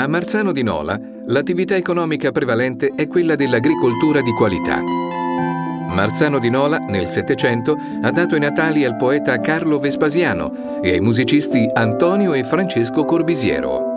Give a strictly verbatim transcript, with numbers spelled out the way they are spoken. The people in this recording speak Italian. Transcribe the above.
A Marzano di Nola l'attività economica prevalente è quella dell'agricoltura di qualità. Marzano di Nola, nel Settecento, ha dato i natali al poeta Carlo Vespasiano e ai musicisti Antonio e Francesco Corbisiero.